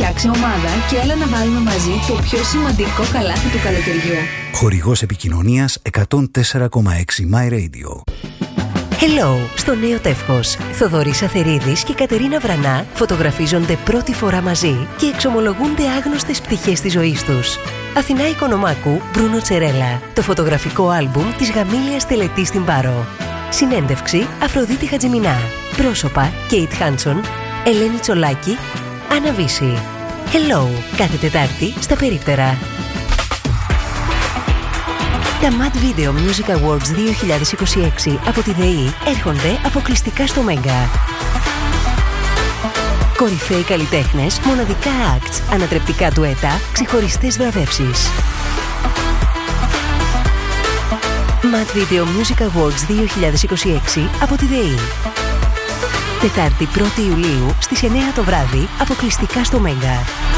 Φτιάξε ομάδα και έλα να βάλουμε μαζί το πιο σημαντικό καλάθι του καλοκαιριού. Χορηγός επικοινωνίας 104,6 My Radio. Hello, στο νέο τεύχος. Θοδωρής Αθερίδης και Κατερίνα Βρανά φωτογραφίζονται πρώτη φορά μαζί και εξομολογούνται άγνωστες πτυχές της ζωής τους. Αθηνά Οικονομάκου, Μπρούνο Τσερέλα. Το φωτογραφικό άλμπουμ της γαμήλιας τελετής στην Πάρο. Συνέντευξη Αφροδίτη Χατζημινά. Πρόσωπα Κέιτ Χάντσον, Ελένη Τσολάκη, Άννα Βύση. Hello, κάθε Τετάρτη στα Περίπτερα. Τα Mad Video Music Awards 2026 από τη ΔΕΗ έρχονται αποκλειστικά στο Μέγκα. Κορυφαίοι καλλιτέχνες, μοναδικά acts, ανατρεπτικά ντουέτα, ξεχωριστές βραβεύσεις. Mad Video Music Awards 2026 από τη ΔΕΗ. Τετάρτη 1η Ιουλίου στις 9 το βράδυ, αποκλειστικά στο Μέγκα.